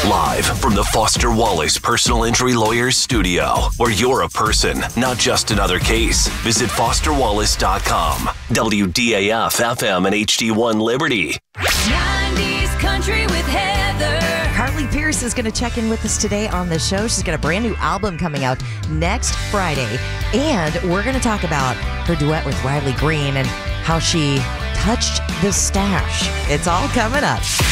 Live from the Foster Wallace Personal Injury Lawyers studio, where you're a person, not just another case. Visit fosterwallace.com. WDAF FM and HD1 Liberty. 90s Country with Heather. Carly Pierce is going to check in with us today on the show. She's got a brand new album coming out next Friday. And we're going to talk about her duet with Riley Green and how she touched the stash. It's all coming up.